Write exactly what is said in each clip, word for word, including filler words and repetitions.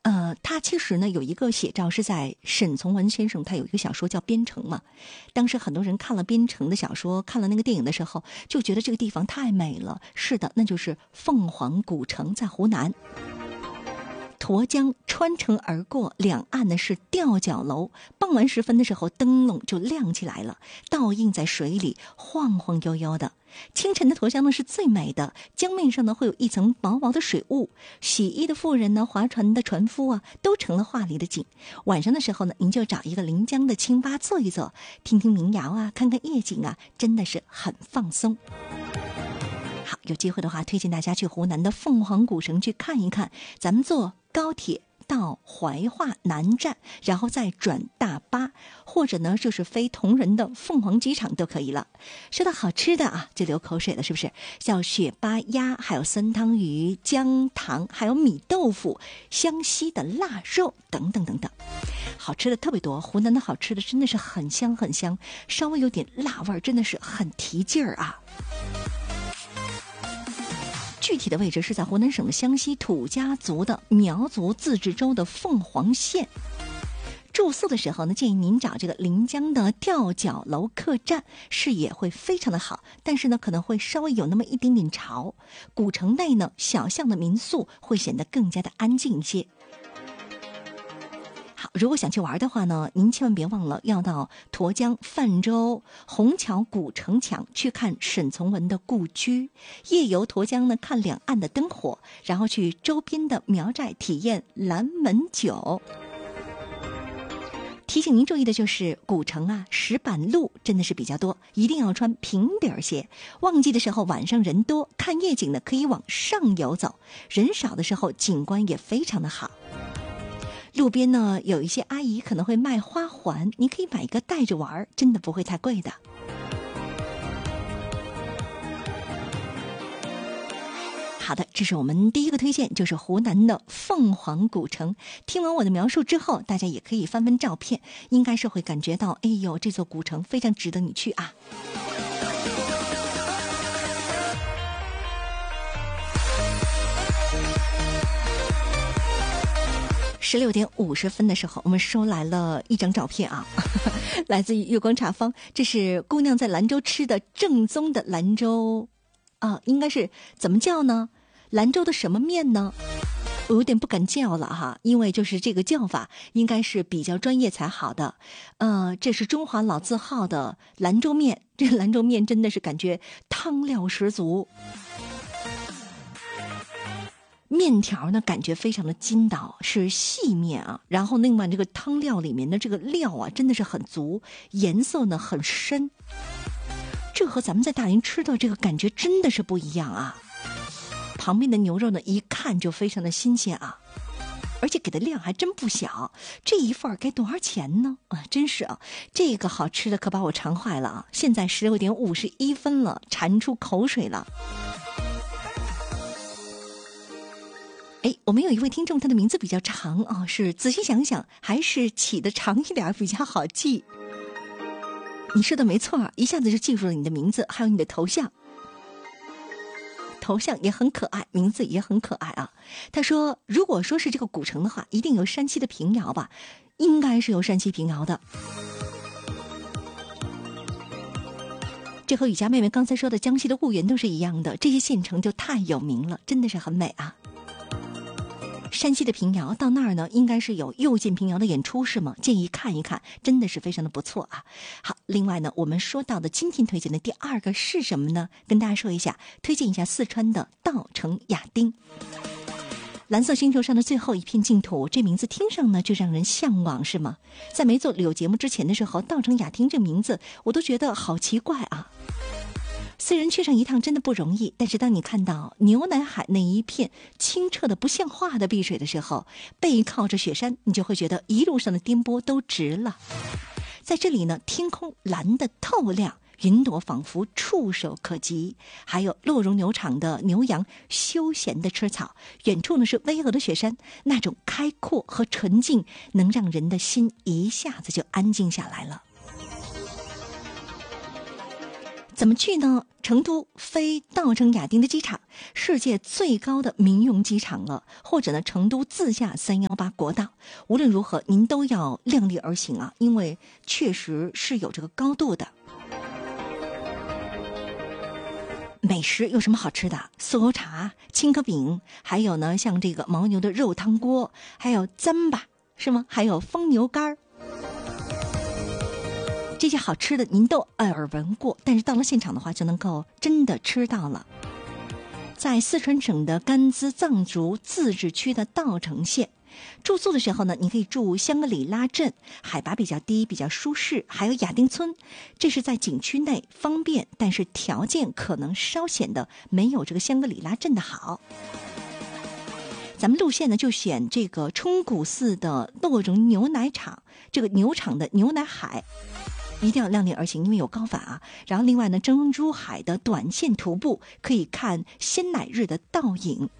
呃，他其实呢有一个写照是在沈从文先生他有一个小说叫《边城》嘛，当时很多人看了《边城》的小说，看了那个电影的时候，就觉得这个地方太美了。是的，那就是凤凰古城，在湖南。沱江穿城而过，两岸呢是吊脚楼。傍晚时分的时候，灯笼就亮起来了，倒映在水里，晃晃悠悠的。清晨的沱江呢是最美的，江面上呢会有一层薄薄的水雾，洗衣的妇人呢，划船的船夫啊，都成了画里的景。晚上的时候呢，您就找一个临江的清吧坐一坐，听听民谣啊，看看夜景啊，真的是很放松。好，有机会的话，推荐大家去湖南的凤凰古城去看一看。咱们坐高铁到怀化南站，然后再转大巴，或者呢就是飞同仁的凤凰机场都可以了。说到好吃的啊，就流口水了，是不是？像雪巴鸭，还有酸汤鱼、姜糖，还有米豆腐、湘西的腊肉等等等等，好吃的特别多。湖南的好吃的真的是很香很香，稍微有点辣味，真的是很提劲儿啊。具体的位置是在湖南省的湘西土家族的苗族自治州的凤凰县。住宿的时候呢，建议您找这个临江的吊脚楼客栈，视野会非常的好，但是呢可能会稍微有那么一点点潮。古城内呢小巷的民宿会显得更加的安静一些。好，如果想去玩的话呢，您千万别忘了要到沱江泛舟虹桥古城墙去看沈从文的故居，夜游沱江呢，看两岸的灯火，然后去周边的苗寨体验蓝门酒。提醒您注意的就是古城啊，石板路真的是比较多，一定要穿平底鞋。旺季的时候晚上人多，看夜景呢可以往上游走，人少的时候景观也非常的好。路边呢有一些阿姨可能会卖花环，你可以买一个带着玩，真的不会太贵的。好的，这是我们第一个推荐，就是湖南的凤凰古城。听完我的描述之后，大家也可以翻翻照片，应该是会感觉到，哎呦，这座古城非常值得你去啊。十六点五十分的时候，我们收来了一张照片啊，来自于月光茶坊。这是姑娘在兰州吃的正宗的兰州啊，应该是怎么叫呢？兰州的什么面呢？我有点不敢叫了哈，因为就是这个叫法应该是比较专业才好的。呃，这是中华老字号的兰州面，这兰州面真的是感觉汤料十足。面条呢感觉非常的筋道，是细面啊，然后另外这个汤料里面的这个料啊真的是很足，颜色呢很深，这和咱们在大连吃的这个感觉真的是不一样啊。旁边的牛肉呢一看就非常的新鲜啊，而且给的量还真不小，这一份该多少钱呢？啊，真是啊，这个好吃的可把我馋坏了啊！现在十六点五十一分了，馋出口水了。哎，我们有一位听众，他的名字比较长啊，是仔细想想还是起的长一点比较好记。你说的没错，一下子就记住了你的名字，还有你的头像，头像也很可爱，名字也很可爱啊。他说，如果说是这个古城的话，一定有山西的平遥吧，应该是有山西平遥的。这和雨佳妹妹刚才说的江西的婺源都是一样的，这些县城就太有名了，真的是很美啊。山西的平遥到那儿呢，应该是有又见平遥的演出是吗？建议看一看，真的是非常的不错啊。好，另外呢，我们说到的今天推荐的第二个是什么呢？跟大家说一下，推荐一下四川的稻城亚丁。蓝色星球上的最后一片净土，这名字听上呢就让人向往是吗？在没做旅游节目之前的时候，稻城亚丁这名字我都觉得好奇怪啊。虽然去上一趟真的不容易，但是当你看到牛奶海那一片清澈的不像话的碧水的时候，背靠着雪山，你就会觉得一路上的颠簸都值了。在这里呢，天空蓝得透亮，云朵仿佛触手可及，还有洛绒牛场的牛羊休闲的吃草，远处呢是巍峨的雪山，那种开阔和纯净能让人的心一下子就安静下来了。 怎么去呢？成都飞稻城亚丁的机场，世界最高的民用机场了，或者呢，成都自驾三幺八国道，无论如何您都要量力而行啊，因为确实是有这个高度的。美食有什么好吃的？酥油茶、青稞饼，还有呢，像这个牦牛的肉汤锅，还有糌粑，是吗？还有风牛干儿。这些好吃的您都耳闻过，但是到了现场的话就能够真的吃到了。在四川省的甘孜藏族自治区的稻城县，住宿的时候呢，你可以住香格里拉镇，海拔比较低，比较舒适。还有亚丁村，这是在景区内，方便，但是条件可能稍显得没有这个香格里拉镇的好。咱们路线呢就选这个冲古寺的洛绒牛奶厂，这个牛场的牛奶海。一定要量力而行，因为有高反啊。然后另外呢，珍珠海的短线徒步可以看鲜奶日的倒影。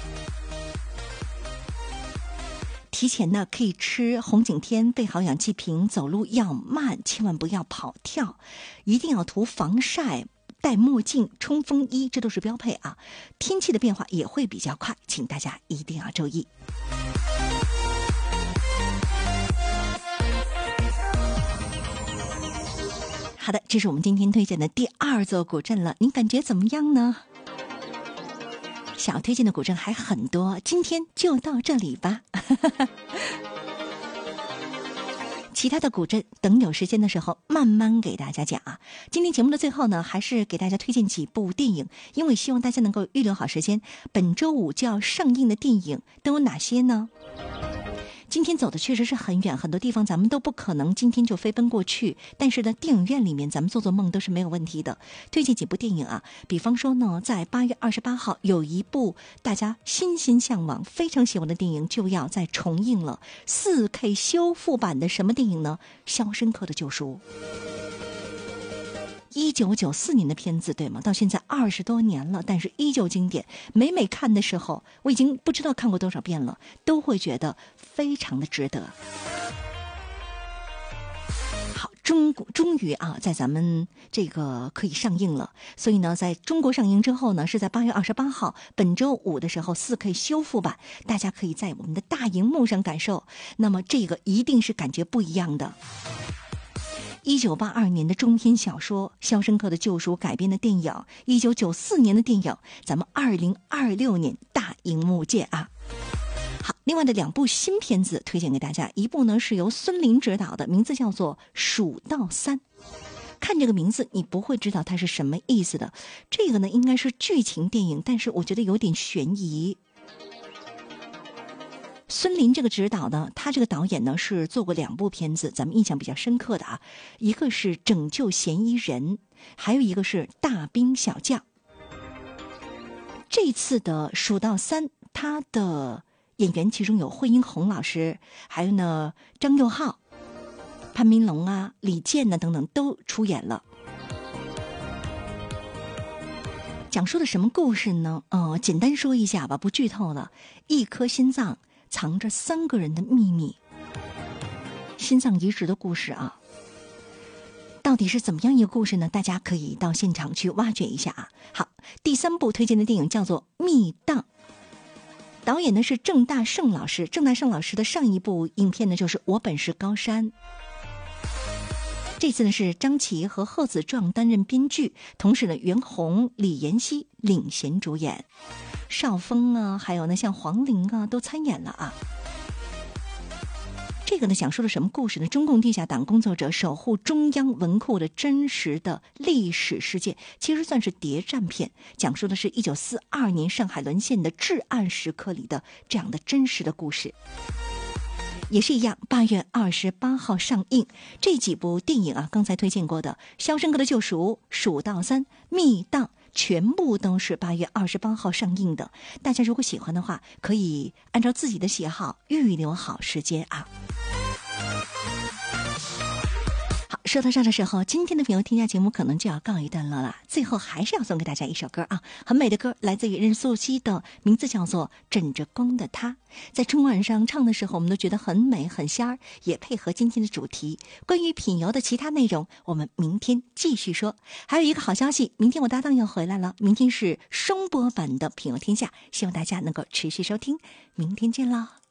提前呢可以吃红景天，备好氧气瓶，走路要慢，千万不要跑跳，一定要涂防晒，戴墨镜，冲锋衣，这都是标配啊。天气的变化也会比较快，请大家一定要注意。好的，这是我们今天推荐的第二座古镇了，您感觉怎么样呢？想要推荐的古镇还很多，今天就到这里吧。其他的古镇等有时间的时候慢慢给大家讲啊。今天节目的最后呢，还是给大家推荐几部电影，因为希望大家能够预留好时间。本周五就要上映的电影都有哪些呢？今天走的确实是很远，很多地方咱们都不可能今天就飞奔过去，但是呢，电影院里面咱们做做梦都是没有问题的。推荐几部电影啊，比方说呢，在八月二十八号有一部大家心心向往、非常喜欢的电影就要再重映了， 四K 修复版的什么电影呢？《肖申克的救赎》。一九九四年的片子对吗？到现在二十多年了，但是依旧经典。每每看的时候，我已经不知道看过多少遍了，都会觉得非常的值得。好，中国终于啊，在咱们这个可以上映了。所以呢，在中国上映之后呢，是在八月二十八号，本周五的时候 四K 修复版，大家可以在我们的大荧幕上感受。那么这个一定是感觉不一样的。一九八二年的中篇小说《肖申克的救赎》改编的电影，一九九四年的电影，咱们二零二六年大荧幕见啊！好，另外的两部新片子推荐给大家，一部呢是由孙琳执导的，名字叫做《蜀道三》。看这个名字，你不会知道它是什么意思的。这个呢应该是剧情电影，但是我觉得有点悬疑。孙琳这个指导呢，他这个导演呢是做过两部片子，咱们印象比较深刻的啊，一个是《拯救嫌疑人》，还有一个是《大兵小将》。这次的《蜀道三》，他的演员其中有惠英红老师，还有呢张佑浩、潘明龙啊、李健呢等等都出演了。讲述的什么故事呢？呃，简单说一下吧，不剧透了。一颗心脏藏着三个人的秘密，心脏移植的故事啊，到底是怎么样一个故事呢？大家可以到现场去挖掘一下啊。好，第三部推荐的电影叫做《密档》，导演呢是郑大圣老师。郑大圣老师的上一部影片呢就是《我本是高山》。这次呢是张琪和贺子壮担任编剧，同时呢袁弘、李妍希领衔主演。邵峰啊，还有呢像黄龄啊都参演了啊。这个呢讲述了什么故事呢？中共地下党工作者守护中央文库的真实的历史事件，其实算是谍战片，讲述的是一九四二年上海沦陷的至暗时刻里的这样的真实的故事。也是一样，八月二十八号上映。这几部电影啊，刚才推荐过的《肖申克的救赎》、《蜀道三》、《密档》，全部都是八月二十八号上映的。大家如果喜欢的话，可以按照自己的喜好预留好时间啊。好， 说到这儿的时候，今天的朋友听下节目可能就要告一段落了。最后还是要送给大家一首歌啊，很美的歌，来自于任素汐的，名字叫做《枕着光的他》。在春晚上唱的时候，我们都觉得很美很仙儿，也配合今天的主题。关于品游的其他内容，我们明天继续说。还有一个好消息，明天我搭档要回来了，明天是双播版的品游天下，希望大家能够持续收听，明天见啦。